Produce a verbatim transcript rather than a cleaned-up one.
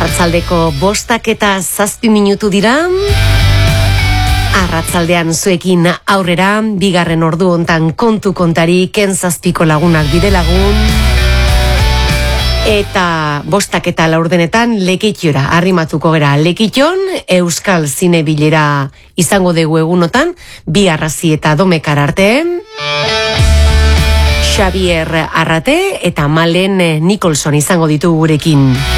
Arratzaldeko bostak eta zazpi minutu dira. Arratzaldean zuekin aurrera, bigarren ordu hontan kontu kontari, Ken Zazpiko lagunak bide lagun. Eta bostak eta laurdenetan Lekitiora arrimatuko gera. Lekition, Euskal Zine Bilera izango dugu egunotan, bi arrazi eta domekar arte. Xavier Arrate eta Malen Nicholson izango ditugu gurekin.